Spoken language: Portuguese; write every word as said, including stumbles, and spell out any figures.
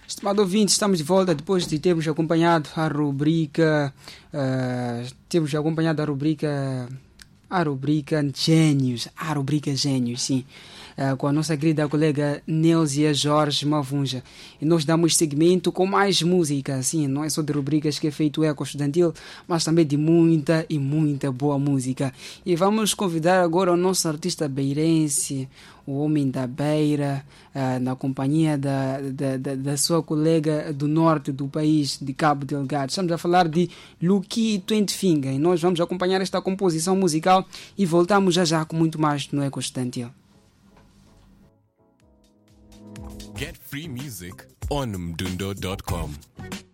Estimado ouvinte, estamos de volta depois de termos acompanhado a rubrica, uh, temos acompanhado a rubrica, a rubrica Gênios, a rubrica Gênios, sim, uh, com a nossa querida colega Neusia Jorge Mavunja. E nós damos segmento com mais música, sim, não é só de rubricas que é feito Eco Estudantil, mas também de muita e muita boa música. E vamos convidar agora o nosso artista beirense, o homem da beira, uh, na companhia da, da, da, da sua colega do norte do país, de Cabo Delgado. Estamos a falar de Lucky Twenty Finger. E nós vamos acompanhar esta composição musical e voltamos já já com muito mais no Eco Estudantil. Get free music on mdundo dot com.